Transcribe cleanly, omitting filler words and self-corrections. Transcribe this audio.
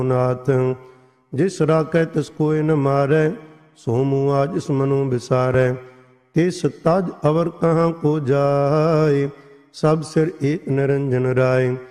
नाथ जिस राखै तिस कोय न मारै, सो मुआ जिस मनु बिसारै। तिस तज अवर कहाँ को जाय, सब सिर एक निरंजन राय।